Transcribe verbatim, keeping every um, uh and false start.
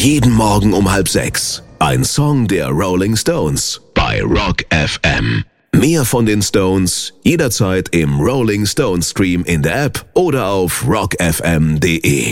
Jeden Morgen um halb sechs. Ein Song der Rolling Stones bei Rock F M. Mehr von den Stones jederzeit im Rolling Stones Stream in der App oder auf rock f m punkt d e.